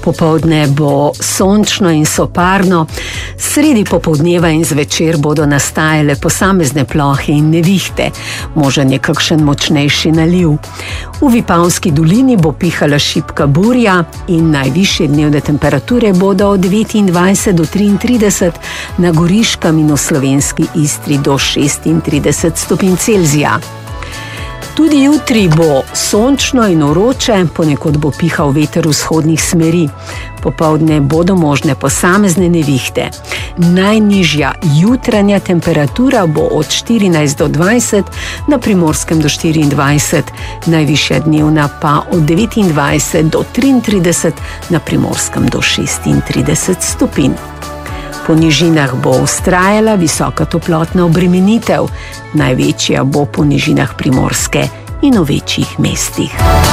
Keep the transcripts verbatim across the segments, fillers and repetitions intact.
Popoldne bo sončno in soparno, sredi popoldneva in zvečer bodo nastajale posamezne plohe in nevihte, možen je kakšen močnejši naliv. V Vipavski dolini bo pihala šibka burja in najvišje dnevne temperature bodo od devetindvajset do triintrideset, na Goriškem in v slovenski Istri do šestintrideset stopinj Celzija. Tudi jutri bo sončno in vroče, ponekod bo pihal veter vzhodnih smeri. Popoldne bodo možne posamezne nevihte. Najnižja jutranja temperatura bo od štirinajst do dvajset, na Primorskem do štiriindvajset, najvišja dnevna pa od devetindvajset do triintrideset, na Primorskem do šestintrideset stopinj. Po nižinah bo vztrajala visoka toplotna obremenitev, največja bo po nižinah Primorske in v večjih mestih.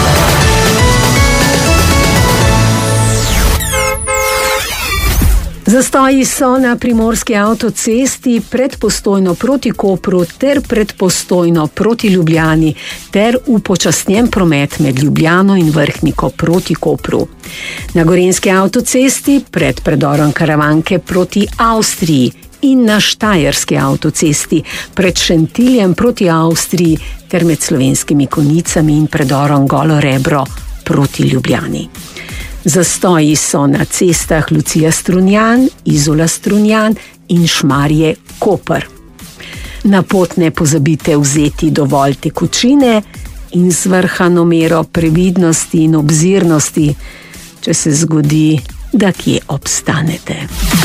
Zastoji so na primorski avtocesti pred Postojno proti Kopru ter pred Postojno proti Ljubljani ter upočasnjen promet med Ljubljano in Vrhniko proti Kopru. Na gorenjski avtocesti pred predorom Karavanke proti Avstriji in na štajerski avtocesti pred Šentiljem proti Avstriji ter med Slovenskimi Konjicami in predorom Golo Rebro proti Ljubljani. Zastoji so na cestah Lucija Strunjan, Izola Strunjan in Šmarje Koper. Na pot ne pozabite vzeti dovolj tekočine in zvrhano mero previdnosti in obzirnosti, če se zgodi, da kje obstanete.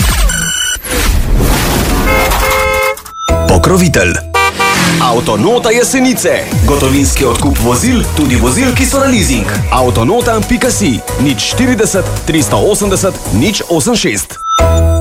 Pokrovitelj Avtonota Jesenice. Gotovinski odkup vozil, tudi vozil, ki so na leasing. Avtonota pika si, nič štirideset, tristo osemdeset, nič osemdesiat šest.